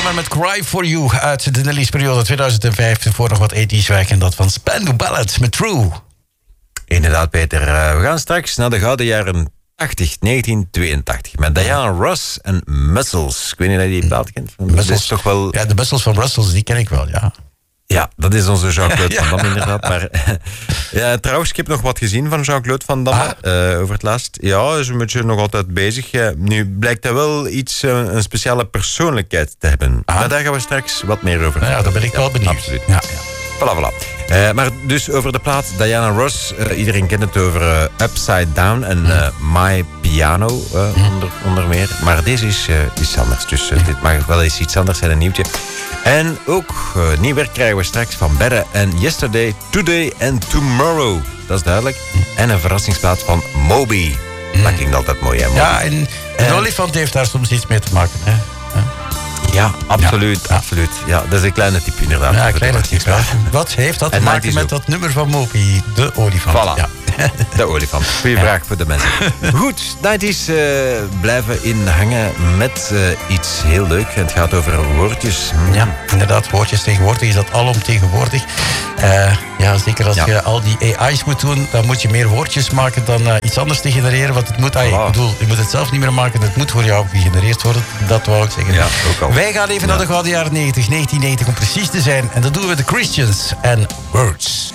Summer met Cry For You uit de Nelly's periode 2005. Voor nog wat 80's werk en dat van Spandau Ballet met True. Inderdaad, Peter. We gaan straks naar de gouden jaren 1982. Met Diana Ross en Muscles. Ik weet niet of je die plaat kent. Muscles toch wel... Ja, de Muscles van Brussels, die ken ik wel, ja. Ja, dat is onze Jean-Claude Van Damme inderdaad. Maar, ja, trouwens, ik heb nog wat gezien van Jean-Claude Van Damme over het laatst. Ja, hij is een beetje nog altijd bezig. Nu blijkt hij wel een speciale persoonlijkheid te hebben. Maar daar gaan we straks wat meer over. Ja, daar ben ik wel benieuwd. Absoluut. Ja. Voilà. Maar dus over de plaat Diana Ross. Iedereen kent het over Upside Down en My Piano onder meer. Maar deze is iets anders. Dus dit mag wel eens iets anders zijn, een nieuwtje. En ook nieuw werk krijgen we straks van Berre en Yesterday, Today and Tomorrow. Dat is duidelijk. En een verrassingsplaat van Moby. Dat klinkt altijd mooi, hè? Moby. Ja, en een olifant heeft daar soms iets mee te maken, hè? Ja, absoluut. Ja, dat is een kleine tip inderdaad. Ja, een kleine tip. Wat heeft dat te maken met dat nummer van Moby, de olifant? Voilà. Ja. De olifant. Goeie vraag voor de mensen. Goed, 90's blijven inhangen met iets heel leuk. En het gaat over woordjes. Ja, inderdaad, woordjes. Tegenwoordig is dat alomtegenwoordig. Ja, zeker als je al die AI's moet doen, dan moet je meer woordjes maken dan iets anders te genereren. Want het moet, ik bedoel, je moet het zelf niet meer maken. Het moet voor jou gegenereerd worden. Dat wou ik zeggen. Ja, ook al. Wij gaan even naar de gouden jaren 1990 om precies te zijn. En dat doen we de Christians en Words.